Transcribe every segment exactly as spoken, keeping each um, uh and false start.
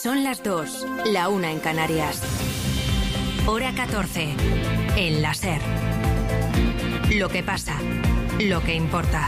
Son las dos, la una en Canarias. Hora catorce, en la SER. Lo que pasa, lo que importa.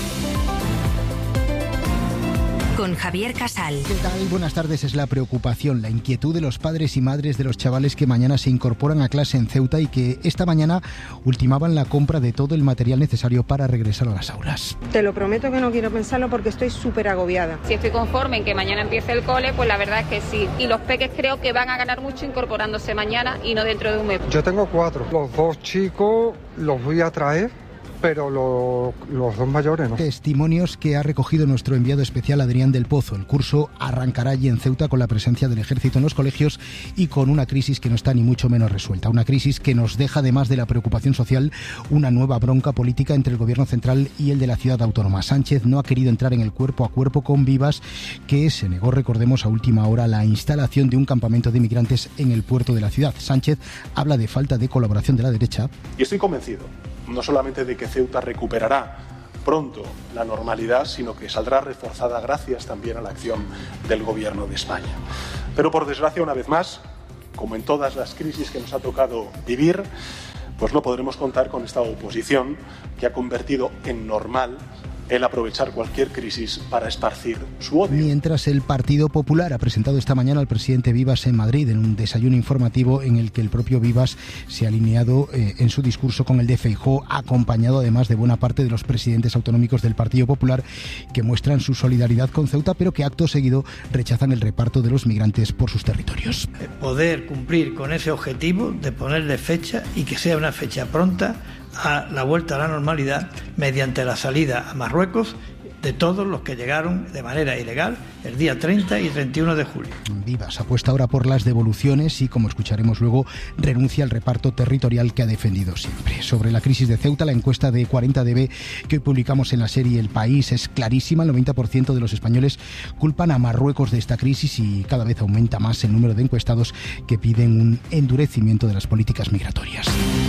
Con Javier Casal. ¿Qué tal? Buenas tardes. Es la preocupación, la inquietud de los padres y madres de los chavales que mañana se incorporan a clase en Ceuta y que esta mañana ultimaban la compra de todo el material necesario para regresar a las aulas. Te lo prometo que no quiero pensarlo porque estoy súper agobiada. Si estoy conforme en que mañana empiece el cole, pues la verdad es que sí. Y los peques creo que van a ganar mucho incorporándose mañana y no dentro de un mes. Yo tengo cuatro. Los dos chicos los voy a traer, pero lo, los dos mayores no. Testimonios que ha recogido nuestro enviado especial Adrián del Pozo. El curso arrancará allí en Ceuta con la presencia del ejército en los colegios y con una crisis que no está ni mucho menos resuelta. Una crisis que nos deja, además de la preocupación social, una nueva bronca política entre el gobierno central y el de la ciudad autónoma. Sánchez no ha querido entrar en el cuerpo a cuerpo con Vivas, que se negó, recordemos, a última hora la instalación de un campamento de inmigrantes en el puerto de la ciudad. Sánchez habla de falta de colaboración de la derecha. Y estoy convencido, no solamente de que Ceuta recuperará pronto la normalidad, sino que saldrá reforzada gracias también a la acción del Gobierno de España. Pero por desgracia, una vez más, como en todas las crisis que nos ha tocado vivir, pues no podremos contar con esta oposición que ha convertido en normal el aprovechar cualquier crisis para esparcir su odio. Mientras el Partido Popular ha presentado esta mañana al presidente Vivas en Madrid en un desayuno informativo en el que el propio Vivas se ha alineado eh, en su discurso con el de Feijóo, acompañado además de buena parte de los presidentes autonómicos del Partido Popular que muestran su solidaridad con Ceuta, pero que acto seguido rechazan el reparto de los migrantes por sus territorios. Poder cumplir con ese objetivo de ponerle fecha y que sea una fecha pronta a la vuelta a la normalidad mediante la salida a Marruecos de todos los que llegaron de manera ilegal el día treinta y treinta y uno de julio. Vivas apuesta ahora por las devoluciones y, como escucharemos luego, renuncia al reparto territorial que ha defendido siempre. Sobre la crisis de Ceuta, la encuesta de cuarenta D B que hoy publicamos en la serie El País es clarísima. El noventa por ciento de los españoles culpan a Marruecos de esta crisis y cada vez aumenta más el número de encuestados que piden un endurecimiento de las políticas migratorias.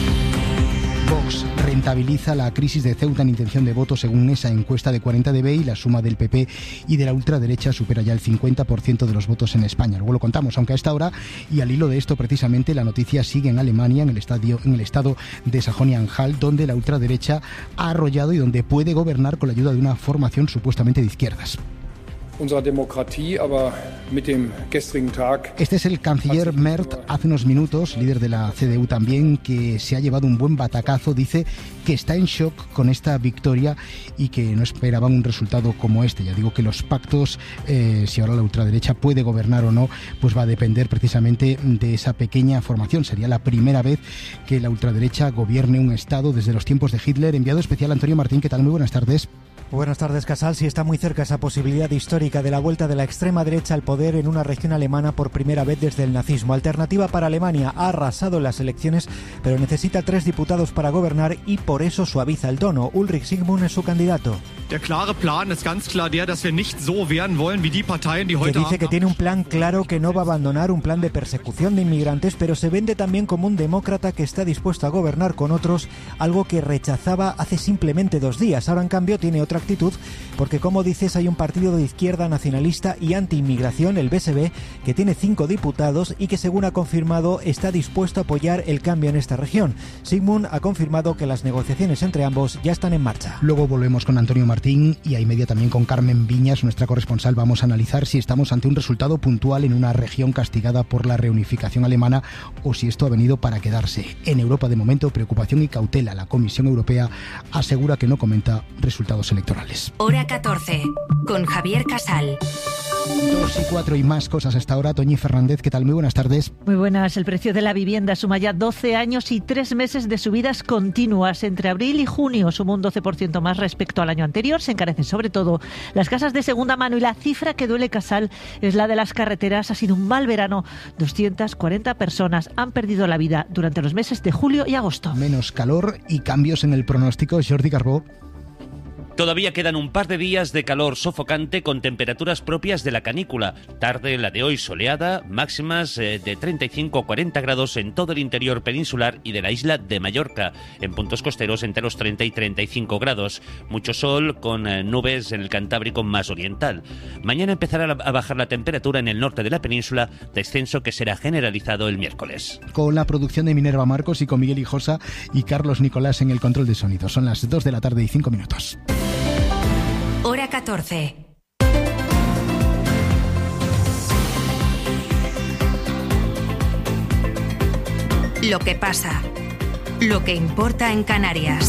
Vox rentabiliza la crisis de Ceuta en intención de voto según esa encuesta de cuarenta D B y la suma del P P y de la ultraderecha supera ya el cincuenta por ciento de los votos en España. Luego lo contamos, aunque a esta hora, y al hilo de esto precisamente, la noticia sigue en Alemania, en el, estadio, en el estado de Sajonia-Anhalt, donde la ultraderecha ha arrollado y donde puede gobernar con la ayuda de una formación supuestamente de izquierdas. Este es el canciller Merz, hace unos minutos, líder de la C D U también, que se ha llevado un buen batacazo. Dice que está en shock con esta victoria y que no esperaban un resultado como este. Ya digo que los pactos, eh, si ahora la ultraderecha puede gobernar o no, pues va a depender precisamente de esa pequeña formación. Sería la primera vez que la ultraderecha gobierne un estado desde los tiempos de Hitler. Enviado especial Antonio Martín, ¿qué tal? Muy buenas tardes. Buenas tardes, Casal. Sí, está muy cerca esa posibilidad histórica de la vuelta de la extrema derecha al poder en una región alemana por primera vez desde el nazismo. Alternativa para Alemania ha arrasado en las elecciones, pero necesita tres diputados para gobernar y por eso suaviza el tono. Ulrich Sigmund es su candidato. Der klare Plan ist ganz klar der, dass wir nicht so werden wollen wie die Parteien, die heute que dice que tiene un plan claro, que no va a abandonar un plan de persecución de inmigrantes, pero se vende también como un demócrata que está dispuesto a gobernar con otros, algo que rechazaba hace simplemente dos días. Ahora, en cambio, tiene otra actitud, porque, como dices, hay un partido de izquierda nacionalista y anti-inmigración, el B S B, que tiene cinco diputados y que, según ha confirmado, está dispuesto a apoyar el cambio en esta región. Sigmund ha confirmado que las negociaciones entre ambos ya están en marcha. Luego volvemos con Antonio Martín y a y media también con Carmen Viñas, nuestra corresponsal. Vamos a analizar si estamos ante un resultado puntual en una región castigada por la reunificación alemana o si esto ha venido para quedarse. En Europa, de momento, preocupación y cautela. La Comisión Europea asegura que no comenta resultados electorales. Hora catorce, con Javier Casal. Dos y cuatro y más cosas hasta ahora. Toñi Fernández, ¿qué tal? Muy buenas tardes. Muy buenas. El precio de la vivienda suma ya doce años y tres meses de subidas continuas. Entre abril y junio suma un doce por ciento más respecto al año anterior. Se encarecen sobre todo las casas de segunda mano y la cifra que duele, Casal, es la de las carreteras. Ha sido un mal verano. doscientas cuarenta personas han perdido la vida durante los meses de julio y agosto. Menos calor y cambios en el pronóstico. Jordi Carbó. Todavía quedan un par de días de calor sofocante con temperaturas propias de la canícula. Tarde la de hoy soleada, máximas eh, de treinta y cinco a cuarenta grados en todo el interior peninsular y de la isla de Mallorca. En puntos costeros entre los treinta y treinta y cinco grados. Mucho sol con eh, nubes en el Cantábrico más oriental. Mañana empezará a bajar la temperatura en el norte de la península, descenso que será generalizado el miércoles. Con la producción de Minerva Marcos y con Miguel Hijosa y Carlos Nicolás en el control de sonido. Son las dos de la tarde y cinco minutos. Hora catorce. Lo que pasa, lo que importa en Canarias.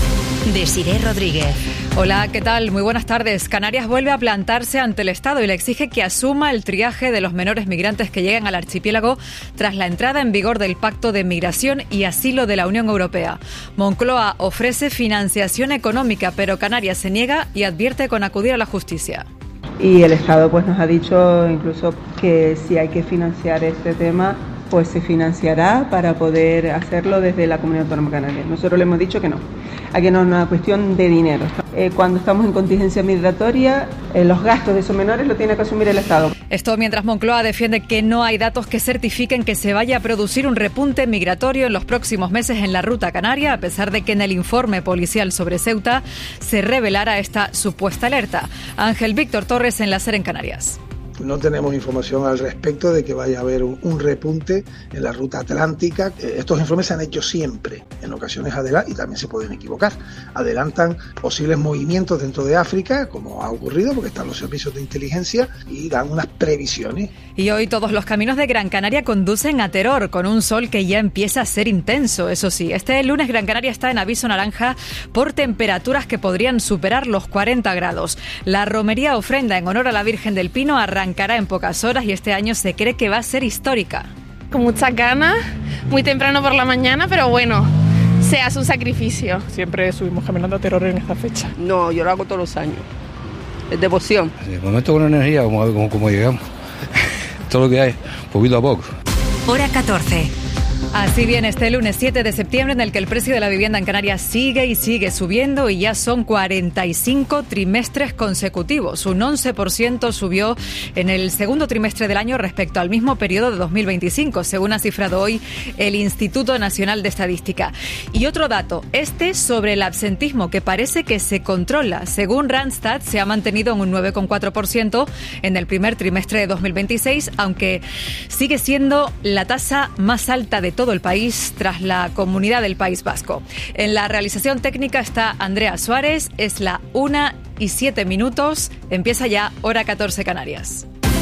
Desiré Rodríguez. Hola, ¿qué tal? Muy buenas tardes. Canarias vuelve a plantarse ante el Estado y le exige que asuma el triaje de los menores migrantes que llegan al archipiélago tras la entrada en vigor del Pacto de Migración y Asilo de la Unión Europea. Moncloa ofrece financiación económica, pero Canarias se niega y advierte con acudir a la justicia. Y el Estado pues nos ha dicho incluso que si hay que financiar este tema, pues se financiará para poder hacerlo desde la Comunidad Autónoma Canaria. Nosotros le hemos dicho que no. Aquí no es una cuestión de dinero. Eh, cuando estamos en contingencia migratoria, eh, los gastos de esos menores lo tiene que asumir el Estado. Esto mientras Moncloa defiende que no hay datos que certifiquen que se vaya a producir un repunte migratorio en los próximos meses en la ruta canaria, a pesar de que en el informe policial sobre Ceuta se revelara esta supuesta alerta. Ángel Víctor Torres en la SER en Canarias. No tenemos información al respecto de que vaya a haber un, un repunte en la ruta atlántica. Estos informes se han hecho siempre, en ocasiones adelantan, y también se pueden equivocar, adelantan posibles movimientos dentro de África, como ha ocurrido, porque están los servicios de inteligencia, y dan unas previsiones. Y hoy todos los caminos de Gran Canaria conducen a Teror, con un sol que ya empieza a ser intenso, eso sí. Este lunes Gran Canaria está en aviso naranja por temperaturas que podrían superar los cuarenta grados. La romería ofrenda en honor a la Virgen del Pino arranca Arrancará en pocas horas y este año se cree que va a ser histórica. Con muchas ganas, muy temprano por la mañana, pero bueno, se hace un sacrificio. Siempre subimos caminando a Teror en esta fecha. No, yo lo hago todos los años. Es devoción. De momento con energía, como, como, como llegamos. Todo lo que hay, poquito a poco. Hora catorce. Así viene este lunes siete de septiembre, en el que el precio de la vivienda en Canarias sigue y sigue subiendo y ya son cuarenta y cinco trimestres consecutivos. Un once por ciento subió en el segundo trimestre del año respecto al mismo periodo de dos mil veinticinco, según ha cifrado hoy el Instituto Nacional de Estadística. Y otro dato, este sobre el absentismo, que parece que se controla. Según Randstad, se ha mantenido en un nueve coma cuatro por ciento en el primer trimestre de dos mil veintiséis, aunque sigue siendo la tasa más alta de todo el país tras la Comunidad del País Vasco. En la realización técnica está Andrea Suárez, es la una y siete minutos, empieza ya Hora catorce Canarias.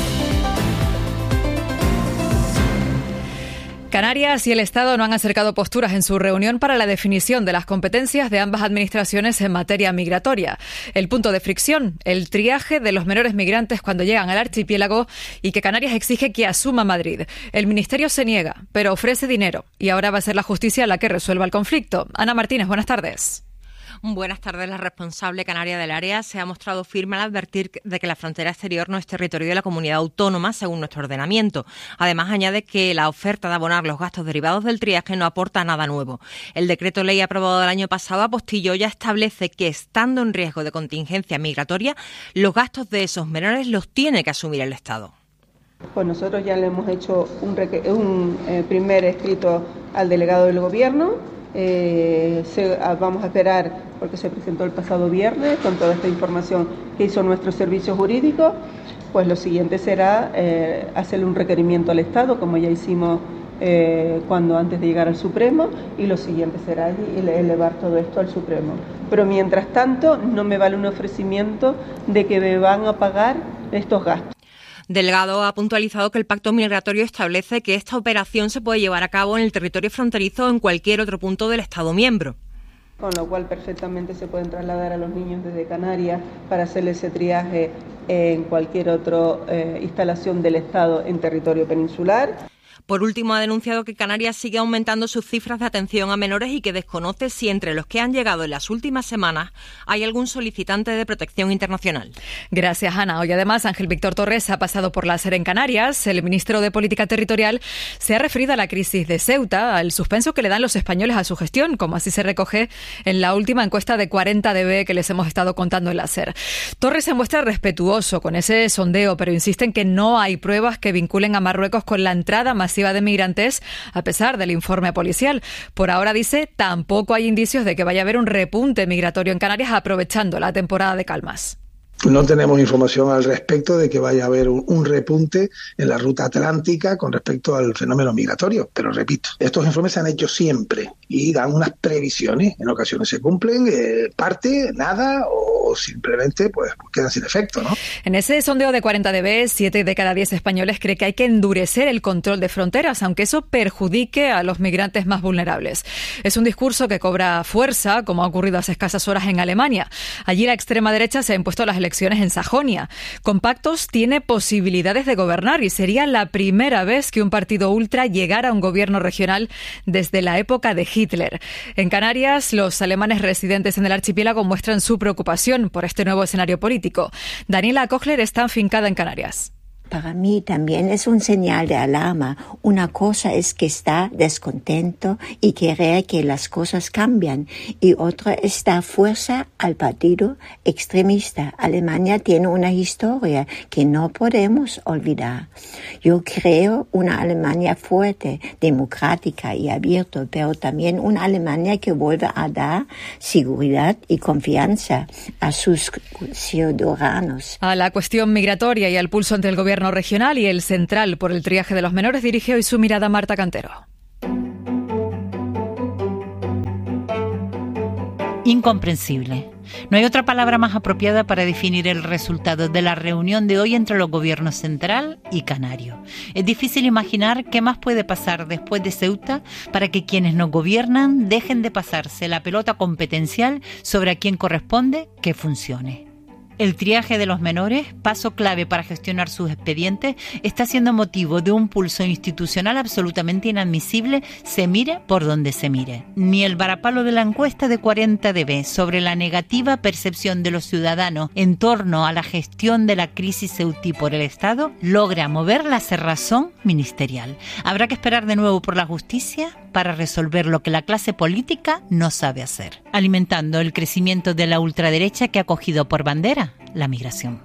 Canarias y el Estado no han acercado posturas en su reunión para la definición de las competencias de ambas administraciones en materia migratoria. El punto de fricción, el triaje de los menores migrantes cuando llegan al archipiélago y que Canarias exige que asuma Madrid. El Ministerio se niega, pero ofrece dinero y ahora va a ser la justicia la que resuelva el conflicto. Ana Martínez, buenas tardes. Buenas tardes. La responsable canaria del área se ha mostrado firme al advertir de que la frontera exterior no es territorio de la comunidad autónoma según nuestro ordenamiento. Además, añade que la oferta de abonar los gastos derivados del triaje no aporta nada nuevo. El decreto ley aprobado el año pasado apostilló ya establece que, estando en riesgo de contingencia migratoria, los gastos de esos menores los tiene que asumir el Estado. Pues nosotros ya le hemos hecho un, reque- un eh, primer escrito al delegado del Gobierno. Eh, se, vamos a esperar porque se presentó el pasado viernes con toda esta información que hizo nuestro servicio jurídico. Pues lo siguiente será eh, hacerle un requerimiento al Estado, como ya hicimos eh, cuando antes de llegar al Supremo, y lo siguiente será elevar todo esto al Supremo. Pero mientras tanto no me vale un ofrecimiento de que me van a pagar estos gastos. Delgado ha puntualizado que el pacto migratorio establece que esta operación se puede llevar a cabo en el territorio fronterizo o en cualquier otro punto del Estado miembro. Con lo cual perfectamente se pueden trasladar a los niños desde Canarias para hacerle ese triaje en cualquier otra eh, instalación del Estado en territorio peninsular. Por último, ha denunciado que Canarias sigue aumentando sus cifras de atención a menores y que desconoce si entre los que han llegado en las últimas semanas hay algún solicitante de protección internacional. Gracias, Ana. Hoy además Ángel Víctor Torres ha pasado por la SER en Canarias. El ministro de Política Territorial se ha referido a la crisis de Ceuta, al suspenso que le dan los españoles a su gestión, como así se recoge en la última encuesta de cuarenta D B que les hemos estado contando en la SER. Torres se muestra respetuoso con ese sondeo, pero insiste en que no hay pruebas que vinculen a Marruecos con la entrada masiva de migrantes, a pesar del informe policial. Por ahora, dice, tampoco hay indicios de que vaya a haber un repunte migratorio en Canarias aprovechando la temporada de calmas. No tenemos información al respecto de que vaya a haber un, un repunte en la ruta atlántica con respecto al fenómeno migratorio. Pero repito, estos informes se han hecho siempre y dan unas previsiones. En ocasiones se cumplen, eh, parte, nada, o simplemente pues quedan sin efecto, ¿no? En ese sondeo de cuarenta D B, siete de cada diez españoles cree que hay que endurecer el control de fronteras, aunque eso perjudique a los migrantes más vulnerables. Es un discurso que cobra fuerza, como ha ocurrido hace escasas horas en Alemania. Allí la extrema derecha se ha impuesto a las elecciones en Sajonia. Con pactos tiene posibilidades de gobernar y sería la primera vez que un partido ultra llegara a un gobierno regional desde la época de Hitler. En Canarias, los alemanes residentes en el archipiélago muestran su preocupación por este nuevo escenario político. Daniela Kochler está afincada en Canarias. Para mí también es un señal de alarma. Una cosa es que está descontento y quiere que las cosas cambian, y otra es dar fuerza al partido extremista. Alemania tiene una historia que no podemos olvidar. Yo creo una Alemania fuerte, democrática y abierta, pero también una Alemania que vuelva a dar seguridad y confianza a sus ciudadanos. A la cuestión migratoria y al pulso ante el gobierno regional y el central por el triaje de los menores dirige hoy su mirada Marta Cantero. Incomprensible. No hay otra palabra más apropiada para definir el resultado de la reunión de hoy entre los gobiernos central y canario. Es difícil imaginar qué más puede pasar después de Ceuta para que quienes nos gobiernan dejen de pasarse la pelota competencial sobre a quien corresponde que funcione. El triaje de los menores, paso clave para gestionar sus expedientes, está siendo motivo de un pulso institucional absolutamente inadmisible, se mire por donde se mire. Ni el varapalo de la encuesta de cuarenta D B sobre la negativa percepción de los ciudadanos en torno a la gestión de la crisis ceutí por el Estado logra mover la cerrazón ministerial. Habrá que esperar de nuevo por la justicia para resolver lo que la clase política no sabe hacer, alimentando el crecimiento de la ultraderecha que ha cogido por bandera la migración.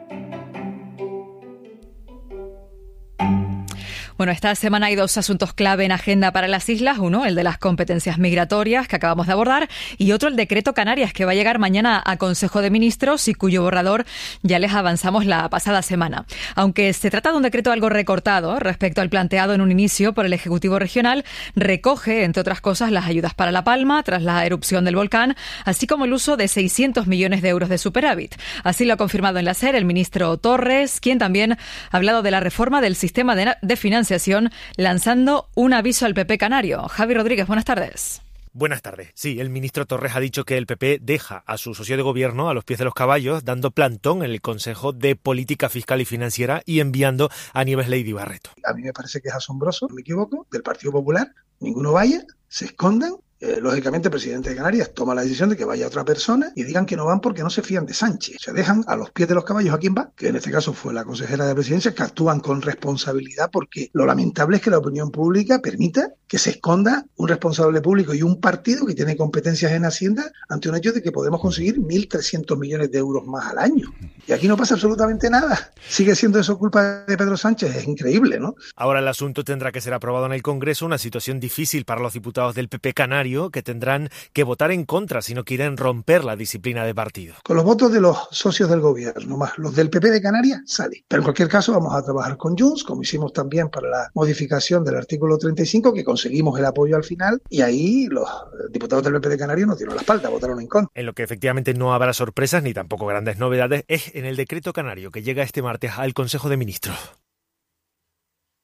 Bueno, esta semana hay dos asuntos clave en agenda para las islas. Uno, el de las competencias migratorias que acabamos de abordar, y otro, el decreto Canarias, que va a llegar mañana a Consejo de Ministros y cuyo borrador ya les avanzamos la pasada semana. Aunque se trata de un decreto algo recortado respecto al planteado en un inicio por el Ejecutivo Regional, recoge, entre otras cosas, las ayudas para La Palma tras la erupción del volcán, así como el uso de seiscientos millones de euros de superávit. Así lo ha confirmado en la SER el ministro Torres, quien también ha hablado de la reforma del sistema de, de financiación, lanzando un aviso al P P canario. Javi Rodríguez, buenas tardes. Buenas tardes. Sí, el ministro Torres ha dicho que el P P deja a su socio de gobierno a los pies de los caballos, dando plantón en el Consejo de Política Fiscal y Financiera y enviando a Nieves Lady Barreto. A mí me parece que es asombroso, no me equivoco, del Partido Popular, ninguno vaya, se escondan. Eh, lógicamente el presidente de Canarias toma la decisión de que vaya otra persona y digan que no van porque no se fían de Sánchez. Se dejan a los pies de los caballos a quien va, que en este caso fue la consejera de Presidencia, que actúan con responsabilidad, porque lo lamentable es que la opinión pública permita que se esconda un responsable público y un partido que tiene competencias en Hacienda ante un hecho de que podemos conseguir mil trescientos millones de euros más al año. Y aquí no pasa absolutamente nada. Sigue siendo eso culpa de Pedro Sánchez. Es increíble, ¿no? Ahora el asunto tendrá que ser aprobado en el Congreso, una situación difícil para los diputados del P P canario, que tendrán que votar en contra si no quieren romper la disciplina de partido. Con los votos de los socios del gobierno, más los del P P de Canarias, sale. Pero en cualquier caso vamos a trabajar con Junts, como hicimos también para la modificación del artículo treinta y cinco, que conseguimos el apoyo al final, y ahí los diputados del P P de Canarias no dieron la espalda, votaron en contra. En lo que efectivamente no habrá sorpresas ni tampoco grandes novedades es en el decreto canario que llega este martes al Consejo de Ministros.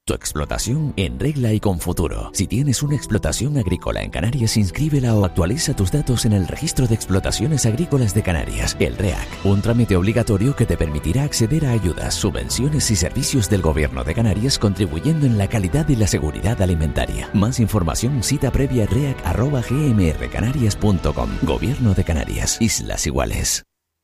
Tu explotación en regla y con futuro. Si tienes una explotación agrícola en Canarias, inscríbela o actualiza tus datos en el Registro de Explotaciones Agrícolas de Canarias, el REAC. Un trámite obligatorio que te permitirá acceder a ayudas, subvenciones y servicios del Gobierno de Canarias, contribuyendo en la calidad y la seguridad alimentaria. Más información, cita previa reac arroba g m r canarias punto com. Gobierno de Canarias. Islas Iguales.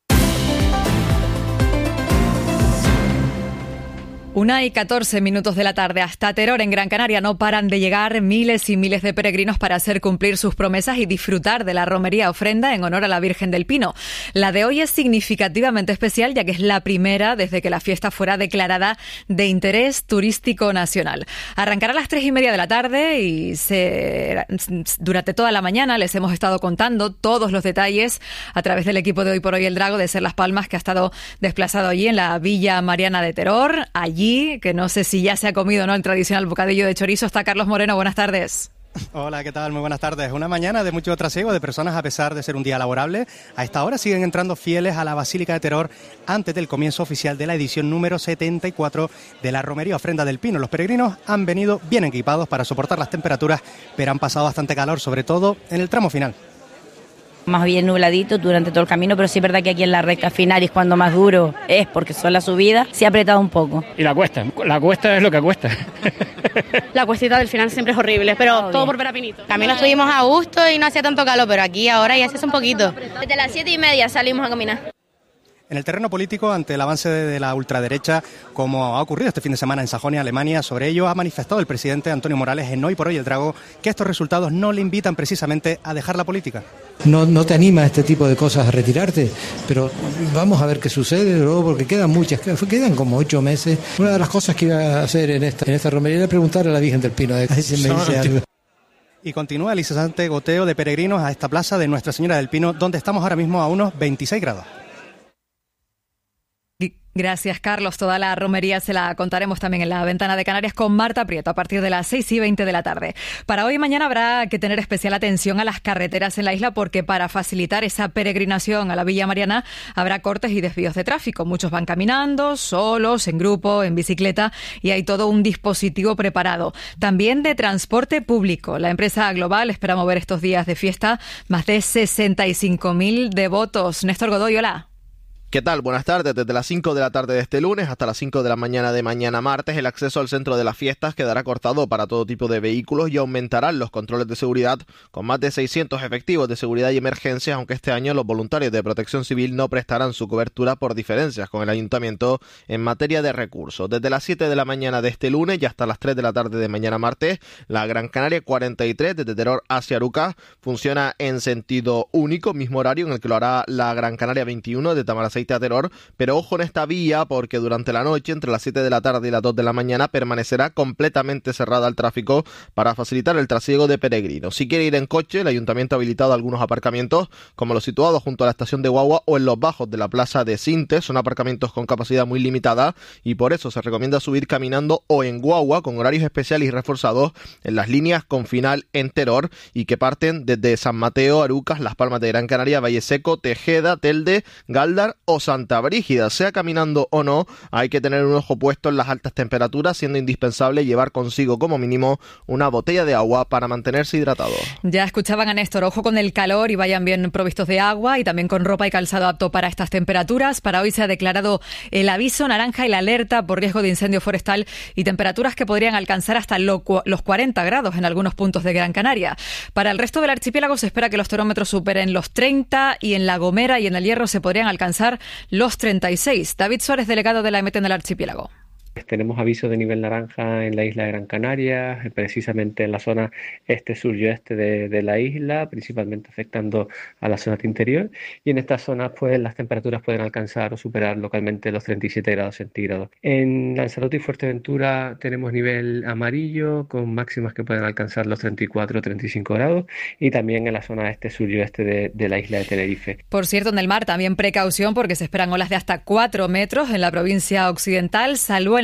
Una y catorce minutos de la tarde. Hasta Teror, en Gran Canaria, no paran de llegar miles y miles de peregrinos para hacer cumplir sus promesas y disfrutar de la romería ofrenda en honor a la Virgen del Pino. La de hoy es significativamente especial, ya que es la primera desde que la fiesta fuera declarada de interés turístico nacional. Arrancará a las tres y media de la tarde y se, durante toda la mañana les hemos estado contando todos los detalles a través del equipo de Hoy por Hoy el Drago de Ser Las Palmas, que ha estado desplazado allí en la Villa Mariana de Teror. Allí, que no sé si ya se ha comido, ¿no?, el tradicional bocadillo de chorizo. Está Carlos Moreno, buenas tardes. Hola, ¿qué tal? Muy buenas tardes. Una mañana de mucho trasiego de personas a pesar de ser un día laborable. A esta hora siguen entrando fieles a la Basílica de Teror antes del comienzo oficial de la edición número setenta y cuatro de la Romería Ofrenda del Pino. Los peregrinos han venido bien equipados para soportar las temperaturas, pero han pasado bastante calor, sobre todo en el tramo final. Más bien nubladito durante todo el camino, pero sí es verdad que aquí en la recta final es cuando más duro es, porque son las subidas, se ha apretado un poco. Y la cuesta, la cuesta es lo que cuesta. La cuestita del final siempre es horrible, pero todo, todo por ver a Pinito. Camino estuvimos a gusto y no hacía tanto calor, pero aquí ahora ya se hace un poquito. Desde las siete y media salimos a caminar. En el terreno político, ante el avance de la ultraderecha, como ha ocurrido este fin de semana en Sajonia, Alemania, sobre ello ha manifestado el presidente Antonio Morales en Hoy por Hoy el Drago que estos resultados no le invitan precisamente a dejar la política. No, no te anima este tipo de cosas a retirarte, pero vamos a ver qué sucede luego, porque quedan muchas, quedan como ocho meses. Una de las cosas que iba a hacer en esta, en esta romería era preguntarle a la Virgen del Pino, a ver si me dice algo. Y continúa el incesante goteo de peregrinos a esta plaza de Nuestra Señora del Pino, donde estamos ahora mismo a unos veintiséis grados. Gracias, Carlos. Toda la romería se la contaremos también en la Ventana de Canarias con Marta Prieto a partir de las seis y veinte de la tarde. Para hoy y mañana habrá que tener especial atención a las carreteras en la isla, porque para facilitar esa peregrinación a la Villa Mariana habrá cortes y desvíos de tráfico. Muchos van caminando, solos, en grupo, en bicicleta, y hay todo un dispositivo preparado. También de transporte público. La empresa Global espera mover estos días de fiesta más de sesenta y cinco mil devotos. Néstor Godoy, hola. ¿Qué tal? Buenas tardes. Desde las cinco de la tarde de este lunes hasta las cinco de la mañana de mañana martes, el acceso al centro de las fiestas quedará cortado para todo tipo de vehículos y aumentarán los controles de seguridad con más de seiscientos efectivos de seguridad y emergencias, aunque este año los voluntarios de Protección Civil no prestarán su cobertura por diferencias con el Ayuntamiento en materia de recursos. Desde las siete de la mañana de este lunes y hasta las tres de la tarde de mañana martes, la Gran Canaria cuarenta y tres desde Teror hacia Arucas funciona en sentido único, mismo horario en el que lo hará la Gran Canaria veintiuno de Tamaraceite a Teror, pero ojo en esta vía porque durante la noche, entre las siete de la tarde y las dos de la mañana, permanecerá completamente cerrada al tráfico para facilitar el trasiego de peregrinos. Si quiere ir en coche, el Ayuntamiento ha habilitado algunos aparcamientos, como los situados junto a la estación de Guagua o en los bajos de la plaza de Sintes. Son aparcamientos con capacidad muy limitada y por eso se recomienda subir caminando o en guagua, con horarios especiales y reforzados en las líneas con final en Teror y que parten desde San Mateo, Arucas, Las Palmas de Gran Canaria, Valle Seco, Tejeda, Telde, Galdar o Santa Brígida. Sea caminando o no, hay que tener un ojo puesto en las altas temperaturas, siendo indispensable llevar consigo como mínimo una botella de agua para mantenerse hidratado. Ya escuchaban a Néstor, ojo con el calor y vayan bien provistos de agua y también con ropa y calzado apto para estas temperaturas. Para hoy se ha declarado el aviso naranja y la alerta por riesgo de incendio forestal y temperaturas que podrían alcanzar hasta los cuarenta grados en algunos puntos de Gran Canaria. Para el resto del archipiélago se espera que los termómetros superen los treinta y en La Gomera y en El Hierro se podrían alcanzar los treinta y seis. David Suárez, delegado de la E M E T en el archipiélago. Tenemos aviso de nivel naranja en la isla de Gran Canaria, precisamente en la zona este-sur y oeste de, de la isla, principalmente afectando a la zona interior. Y en estas zonas pues las temperaturas pueden alcanzar o superar localmente los treinta y siete grados centígrados. En Lanzarote y Fuerteventura tenemos nivel amarillo, con máximas que pueden alcanzar los treinta y cuatro o treinta y cinco grados. Y también en la zona este-sur y oeste de, de la isla de Tenerife. Por cierto, en el mar también precaución porque se esperan olas de hasta cuatro metros en la provincia occidental, salvo en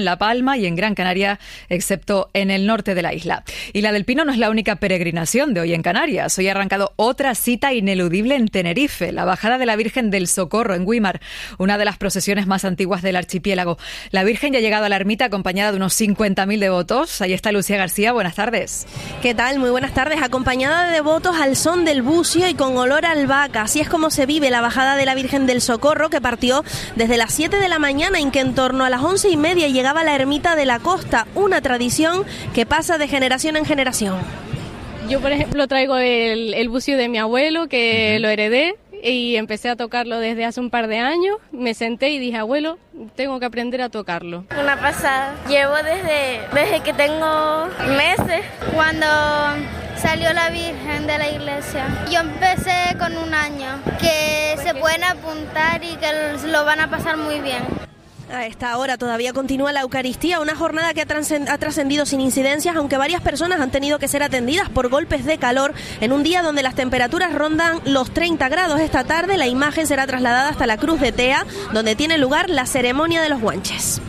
en La Palma y en Gran Canaria, excepto en el norte de la isla. Y la del Pino no es la única peregrinación de hoy en Canarias. Hoy ha arrancado otra cita ineludible en Tenerife, la bajada de la Virgen del Socorro en Güímar, una de las procesiones más antiguas del archipiélago. La Virgen ya ha llegado a la ermita acompañada de unos cincuenta mil devotos. Ahí está Lucía García, buenas tardes. ¿Qué tal? Muy buenas tardes. Acompañada de devotos al son del bucio y con olor a albahaca. Así es como se vive la bajada de la Virgen del Socorro, que partió desde las siete de la mañana, en que en torno a las once y media llegaba a la ermita de la Costa, una tradición que pasa de generación en generación. Yo, por ejemplo, traigo el, el bucio de mi abuelo, que uh-huh. lo heredé, y empecé a tocarlo desde hace un par de años. Me senté y dije, abuelo, tengo que aprender a tocarlo. Una pasada. Llevo desde, desde que tengo meses, cuando salió la Virgen de la iglesia. Yo empecé con un año, que se pueden apuntar y que lo van a pasar muy bien. A esta hora todavía continúa la Eucaristía, una jornada que ha trascendido sin incidencias, aunque varias personas han tenido que ser atendidas por golpes de calor en un día donde las temperaturas rondan los treinta grados. Esta tarde la imagen será trasladada hasta la Cruz de Tea, donde tiene lugar la ceremonia de los guanches.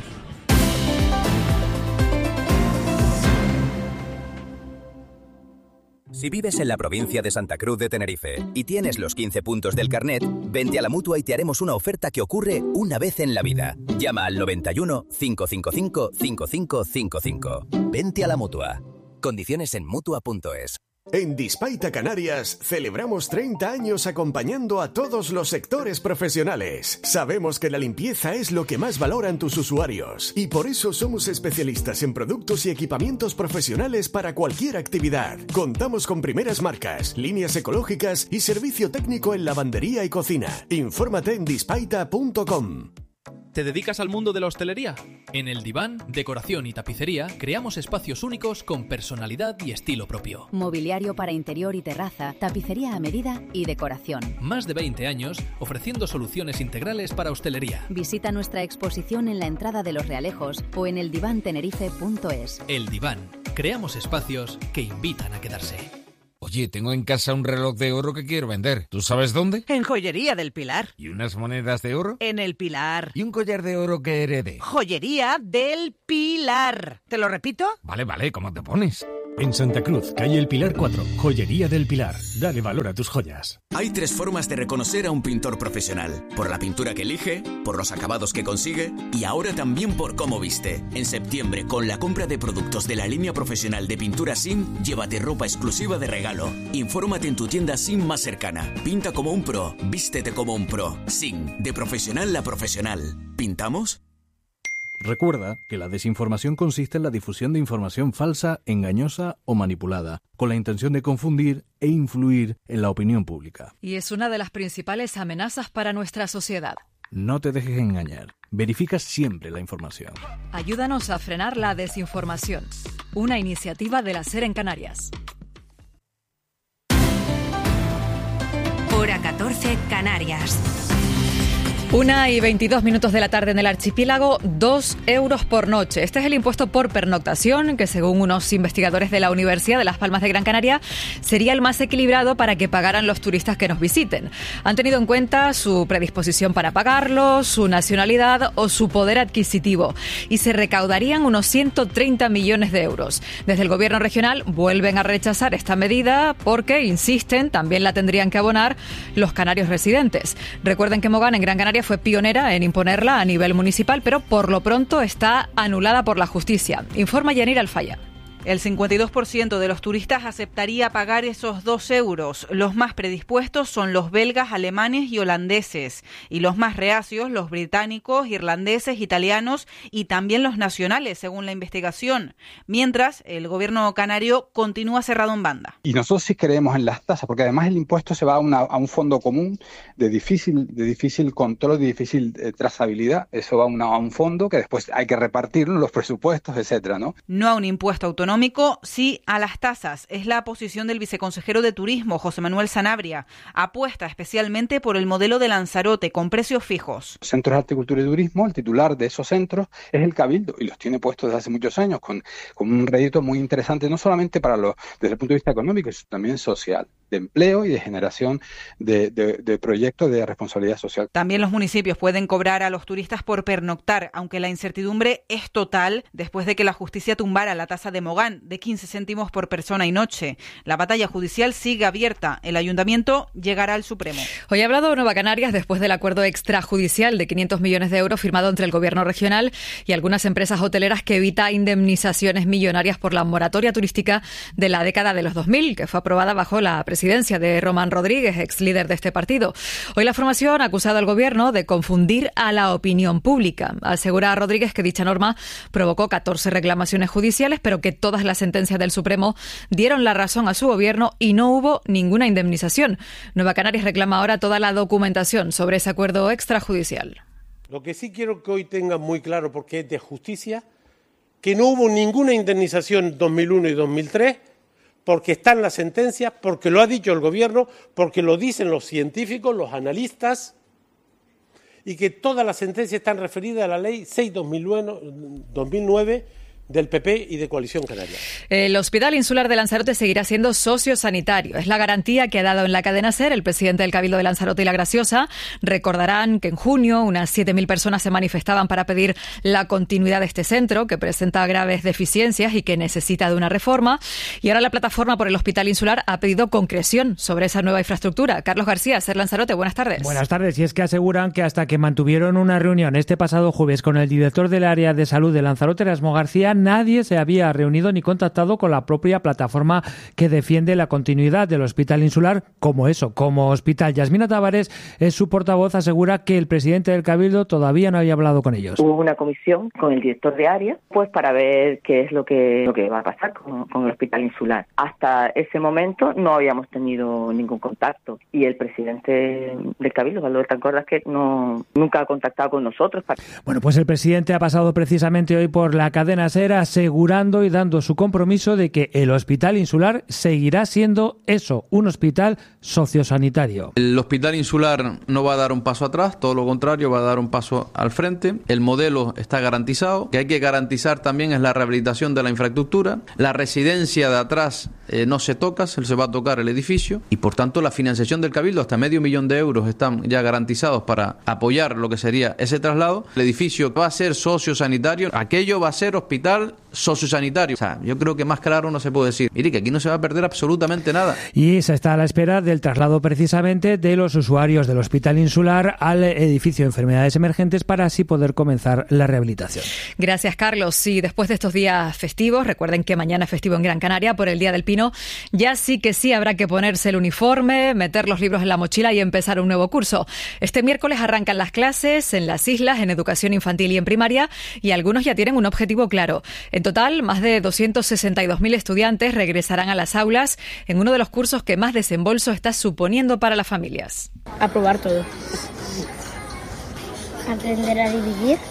Si vives en la provincia de Santa Cruz de Tenerife y tienes los quince puntos del carnet, vente a la Mutua y te haremos una oferta que ocurre una vez en la vida. Llama al noventa y uno, cinco cinco cinco, cinco cinco cinco cinco. Vente a la Mutua. Condiciones en Mutua punto es. En Dispaita Canarias celebramos treinta años acompañando a todos los sectores profesionales. Sabemos que la limpieza es lo que más valoran tus usuarios y por eso somos especialistas en productos y equipamientos profesionales para cualquier actividad. Contamos con primeras marcas, líneas ecológicas y servicio técnico en lavandería y cocina. Infórmate en dispaita punto com. ¿Te dedicas al mundo de la hostelería? En El Diván, Decoración y Tapicería creamos espacios únicos con personalidad y estilo propio. Mobiliario para interior y terraza, tapicería a medida y decoración. Más de veinte años ofreciendo soluciones integrales para hostelería. Visita nuestra exposición en la entrada de Los Realejos o en el diván tenerife punto es. El Diván, creamos espacios que invitan a quedarse. Oye, tengo en casa un reloj de oro que quiero vender. ¿Tú sabes dónde? En Joyería del Pilar. ¿Y unas monedas de oro? En El Pilar. ¿Y un collar de oro que heredé? Joyería del Pilar. ¿Te lo repito? Vale, vale, ¿cómo te pones? En Santa Cruz, calle El Pilar cuatro, Joyería del Pilar. Dale valor a tus joyas. Hay tres formas de reconocer a un pintor profesional. Por la pintura que elige, por los acabados que consigue y ahora también por cómo viste. En septiembre, con la compra de productos de la línea profesional de pintura S I M, llévate ropa exclusiva de regalo. Infórmate en tu tienda S I M más cercana. Pinta como un pro, vístete como un pro. S I M, de profesional a profesional. ¿Pintamos? Recuerda que la desinformación consiste en la difusión de información falsa, engañosa o manipulada, con la intención de confundir e influir en la opinión pública. Y es una de las principales amenazas para nuestra sociedad. No te dejes engañar. Verifica siempre la información. Ayúdanos a frenar la desinformación. Una iniciativa de la SER en Canarias. Hora catorce, Canarias. Una y veintidós minutos de la tarde en el archipiélago, dos euros por noche. Este es el impuesto por pernoctación, que según unos investigadores de la Universidad de Las Palmas de Gran Canaria, sería el más equilibrado para que pagaran los turistas que nos visiten. Han tenido en cuenta su predisposición para pagarlo, su nacionalidad o su poder adquisitivo. Y se recaudarían unos ciento treinta millones de euros. Desde el gobierno regional vuelven a rechazar esta medida porque, insisten, también la tendrían que abonar los canarios residentes. Recuerden que Mogán, en Gran Canaria, fue pionera en imponerla a nivel municipal, pero por lo pronto está anulada por la justicia. Informa Yanira Alfaya. El cincuenta y dos por ciento de los turistas aceptaría pagar esos dos euros. Los más predispuestos son los belgas, alemanes y holandeses. Y los más reacios, los británicos, irlandeses, italianos y también los nacionales, según la investigación. Mientras, el gobierno canario continúa cerrado en banda. Y nosotros sí creemos en las tasas, porque además el impuesto se va a, una, a un fondo común de difícil, de difícil control, de difícil eh, trazabilidad. Eso va a, una, a un fondo que después hay que repartirlo en los presupuestos, etcétera, ¿no? No a un impuesto autonómico. Económico, sí a las tasas. Es la posición del viceconsejero de Turismo, José Manuel Sanabria. Apuesta especialmente por el modelo de Lanzarote, con precios fijos. Centros de Arte, Cultura y Turismo, el titular de esos centros es el Cabildo y los tiene puestos desde hace muchos años con, con un rédito muy interesante, no solamente para los, desde el punto de vista económico, sino también social. de empleo y de generación de, de, de proyectos de responsabilidad social. También los municipios pueden cobrar a los turistas por pernoctar, aunque la incertidumbre es total después de que la justicia tumbara la tasa de Mogán de quince céntimos por persona y noche. La batalla judicial sigue abierta. El ayuntamiento llegará al Supremo. Hoy ha hablado Nueva Canarias después del acuerdo extrajudicial de quinientos millones de euros firmado entre el Gobierno regional y algunas empresas hoteleras que evita indemnizaciones millonarias por la moratoria turística de la década de los dos mil, que fue aprobada bajo la presidencia de Román Rodríguez, ex líder de este partido. Hoy la formación ha acusado al Gobierno de confundir a la opinión pública. Asegura a Rodríguez que dicha norma provocó catorce reclamaciones judiciales, pero que todas las sentencias del Supremo dieron la razón a su Gobierno y no hubo ninguna indemnización. Nueva Canarias reclama ahora toda la documentación sobre ese acuerdo extrajudicial. Lo que sí quiero que hoy tengan muy claro, porque es de justicia, que no hubo ninguna indemnización en dos mil uno y dos mil tres, porque están las sentencias, porque lo ha dicho el Gobierno, porque lo dicen los científicos, los analistas, y que todas las sentencias están referidas a la ley seis barra dos mil nueve del P P y de Coalición Canaria. El Hospital Insular de Lanzarote seguirá siendo sociosanitario. Es la garantía que ha dado en la cadena SER el presidente del Cabildo de Lanzarote y La Graciosa. Recordarán que en junio unas siete mil personas se manifestaban para pedir la continuidad de este centro, que presenta graves deficiencias y que necesita de una reforma. Y ahora la plataforma por el Hospital Insular ha pedido concreción sobre esa nueva infraestructura. Carlos García, SER Lanzarote, buenas tardes. Buenas tardes. Y es que aseguran que hasta que mantuvieron una reunión este pasado jueves con el director del área de salud de Lanzarote, Erasmo García, nadie se había reunido ni contactado con la propia plataforma que defiende la continuidad del Hospital Insular como eso, como hospital. Yasmina Tavares es su portavoz, asegura que el presidente del Cabildo todavía no había hablado con ellos. Hubo una comisión con el director de área pues para ver qué es lo que, lo que va a pasar con, con el Hospital Insular. Hasta ese momento no habíamos tenido ningún contacto y el presidente del Cabildo, Valor Tancordas, que no, nunca ha contactado con nosotros. Para... Bueno, pues el presidente ha pasado precisamente hoy por la cadena SER asegurando y dando su compromiso de que el Hospital Insular seguirá siendo eso, un hospital sociosanitario. El Hospital Insular no va a dar un paso atrás, todo lo contrario, va a dar un paso al frente. El modelo está garantizado. Que hay que garantizar también es la rehabilitación de la infraestructura. La residencia de atrás eh, no se toca, se va a tocar el edificio y por tanto la financiación del Cabildo, hasta medio millón de euros están ya garantizados para apoyar lo que sería ese traslado. El edificio va a ser sociosanitario, aquello va a ser hospital sociosanitario. O sea, yo creo que más claro no se puede decir. Mire, que aquí no se va a perder absolutamente nada. Y se está a la espera del traslado precisamente de los usuarios del Hospital Insular al edificio de enfermedades emergentes para así poder comenzar la rehabilitación. Gracias, Carlos. Y después de estos días festivos, recuerden que mañana es festivo en Gran Canaria por el Día del Pino, ya sí que sí habrá que ponerse el uniforme, meter los libros en la mochila y empezar un nuevo curso. Este miércoles arrancan las clases en las islas, en educación infantil y en primaria, y algunos ya tienen un objetivo claro. En total, más de doscientos sesenta y dos mil estudiantes regresarán a las aulas en uno de los cursos que más desembolso está suponiendo para las familias. Aprobar todo. Aprender a dividir.